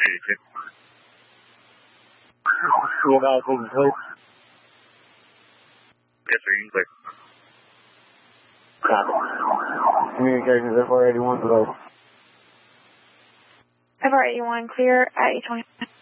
You guys taking coke? Yes, sir. You can clear. Copy. Communications FR81 below. FR81 clear at 820.